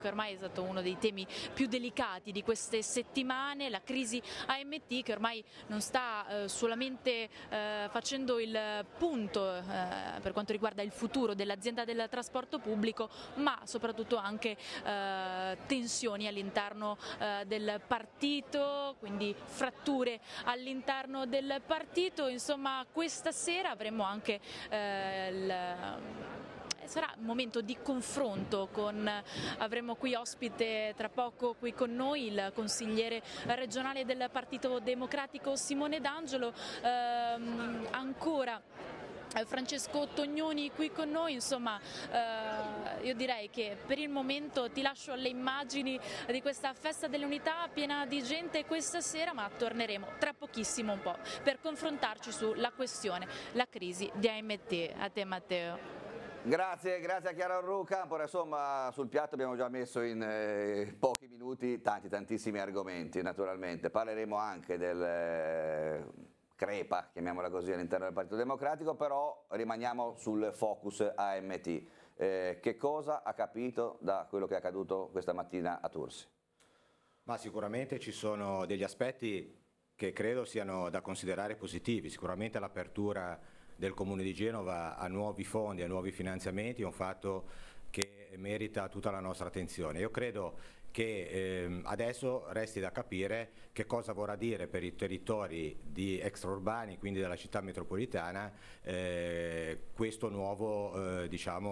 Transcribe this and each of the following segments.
Ormai è stato uno dei temi più delicati di queste settimane, la crisi AMT che ormai non sta solamente facendo il punto per quanto riguarda il futuro dell'azienda del trasporto pubblico, ma soprattutto anche tensioni all'interno del partito, quindi fratture all'interno del partito. Insomma, questa sera avremo anche sarà un momento di confronto avremo qui ospite tra poco qui con noi il consigliere regionale del Partito Democratico Simone D'Angelo, ancora Francesco Tognoni qui con noi. Insomma, io direi che per il momento ti lascio alle immagini di questa festa dell'unità piena di gente questa sera, ma torneremo tra pochissimo un po' per confrontarci sulla questione, la crisi di AMT. A te Matteo. Grazie a Chiara Orrucampo. Insomma, sul piatto abbiamo già messo in pochi minuti tantissimi argomenti. Naturalmente parleremo anche del crepa, chiamiamola così, all'interno del Partito Democratico, però rimaniamo sul focus AMT. Che cosa ha capito da quello che è accaduto questa mattina a Tursi? Ma sicuramente ci sono degli aspetti che credo siano da considerare positivi. Sicuramente l'apertura del Comune di Genova a nuovi fondi, a nuovi finanziamenti è un fatto che merita tutta la nostra attenzione. Io credo che adesso resti da capire che cosa vorrà dire per i territori di extraurbani, quindi della città metropolitana, questo nuovo,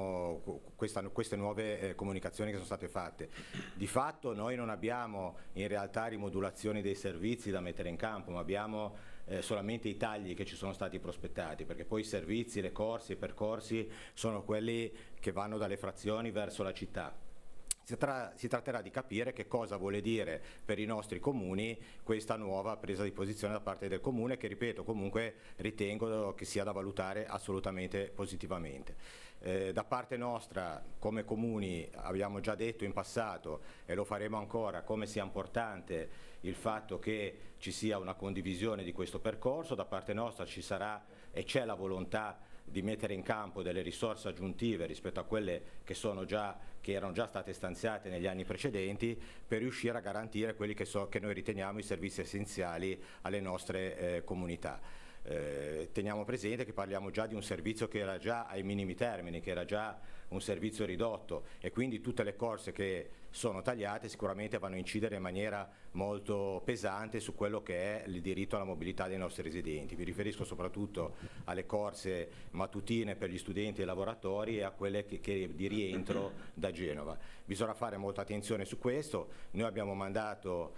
queste nuove comunicazioni che sono state fatte. Di fatto noi non abbiamo in realtà rimodulazioni dei servizi da mettere in campo, ma abbiamo solamente i tagli che ci sono stati prospettati, perché poi i servizi, le corse, i percorsi sono quelli che vanno dalle frazioni verso la città. Si tratterà di capire che cosa vuole dire per i nostri comuni questa nuova presa di posizione da parte del comune, che ripeto comunque ritengo che sia da valutare assolutamente positivamente. Da parte nostra come comuni abbiamo già detto in passato e lo faremo ancora come sia importante il fatto che ci sia una condivisione di questo percorso. Da parte nostra ci sarà e c'è la volontà di mettere in campo delle risorse aggiuntive rispetto a quelle che erano già state stanziate negli anni precedenti per riuscire a garantire quelli che noi riteniamo i servizi essenziali alle nostre comunità. Teniamo presente che parliamo già di un servizio che era già ai minimi termini, che era già un servizio ridotto, e quindi tutte le corse che sono tagliate sicuramente vanno a incidere in maniera molto pesante su quello che è il diritto alla mobilità dei nostri residenti. Mi riferisco soprattutto alle corse mattutine per gli studenti e i lavoratori e a quelle che di rientro da Genova. Bisogna fare molta attenzione su questo. Noi abbiamo mandato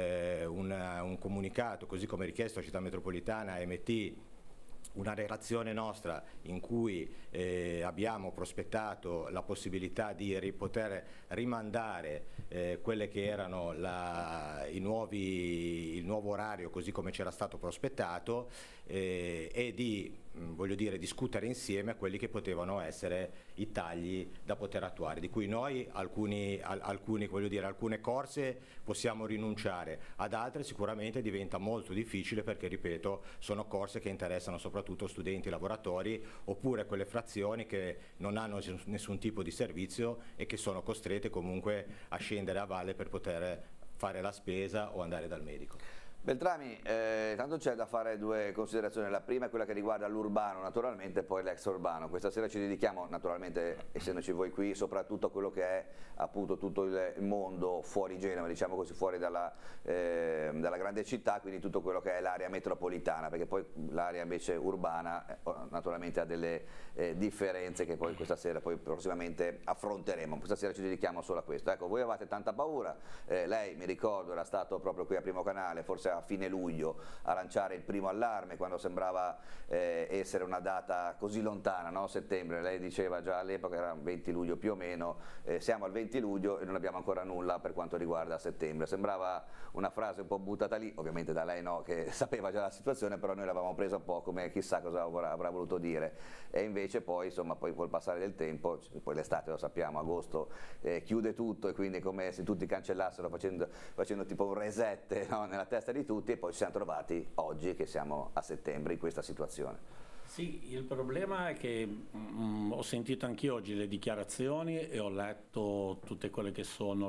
un comunicato, così come richiesto alla città metropolitana AMT, una relazione nostra in cui abbiamo prospettato la possibilità di poter rimandare quelle che erano il nuovo orario così come c'era stato prospettato e di discutere insieme quelli che potevano essere i tagli da poter attuare, di cui noi alcune corse possiamo rinunciare, ad altre sicuramente diventa molto difficile perché ripeto sono corse che interessano soprattutto studenti e lavoratori, oppure quelle frazioni che non hanno nessun tipo di servizio e che sono costrette comunque a scendere a valle per poter fare la spesa o andare dal medico. Beltrami, tanto c'è da fare due considerazioni. La prima è quella che riguarda l'urbano naturalmente, poi l'extraurbano. Questa sera ci dedichiamo naturalmente, essendoci voi qui, soprattutto a quello che è appunto tutto il mondo fuori Genova, diciamo così, fuori dalla grande città, quindi tutto quello che è l'area metropolitana, perché poi l'area invece urbana naturalmente ha delle differenze che poi questa sera, poi prossimamente affronteremo. Questa sera ci dedichiamo solo a questo. Ecco, voi avevate tanta paura, lei mi ricordo era stato proprio qui a Primo Canale, forse a fine luglio, a lanciare il primo allarme quando sembrava essere una data così lontana, no? Settembre, lei diceva già all'epoca era 20 luglio più o meno, siamo al 20 luglio e non abbiamo ancora nulla per quanto riguarda settembre. Sembrava una frase un po' buttata lì, ovviamente da lei no, che sapeva già la situazione, però noi l'avevamo presa un po' come chissà cosa avrà voluto dire, e invece poi insomma poi col passare del tempo, poi l'estate lo sappiamo, agosto chiude tutto e quindi è come se tutti cancellassero facendo tipo un reset, no? Nella testa di tutti, e poi ci siamo trovati oggi che siamo a settembre in questa situazione. Sì, il problema è che ho sentito anch'io oggi le dichiarazioni e ho letto tutte quelle che sono